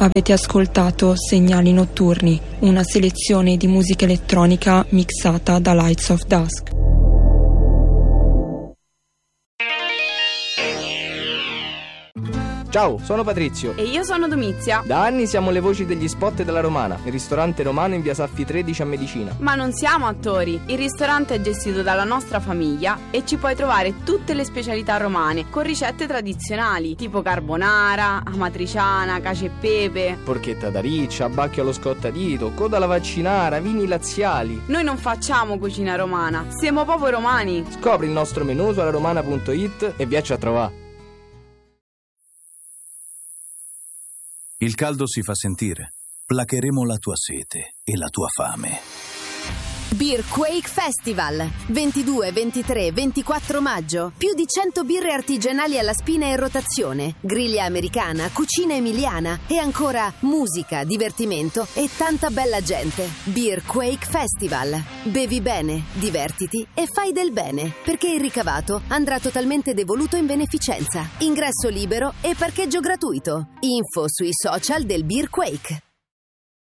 Avete ascoltato Segnali Notturni, una selezione di musica elettronica mixata da Lights of Dusk. Ciao, sono Patrizio. E io sono Domizia. Da anni siamo le voci degli spot della Romana, il ristorante romano in via Saffi 13 a Medicina. Ma non siamo attori. Il ristorante è gestito dalla nostra famiglia e ci puoi trovare tutte le specialità romane con ricette tradizionali tipo carbonara, amatriciana, cacio e pepe, Porchetta da riccia, abbacchio allo scottadito, coda alla vaccinara, vini laziali. Noi non facciamo cucina romana, siamo proprio romani. Scopri il nostro menù su alaromana.it e viacci a trovare. Il caldo si fa sentire. Placheremo la tua sete e la tua fame. Beerquake Festival 22, 23, 24 maggio. Più di 100 birre artigianali alla spina e in rotazione, griglia americana, cucina emiliana e ancora musica, divertimento e tanta bella gente. Beerquake Festival. Bevi bene, divertiti e fai del bene, perché il ricavato andrà totalmente devoluto in beneficenza. Ingresso libero e parcheggio gratuito. Info sui social del Beerquake.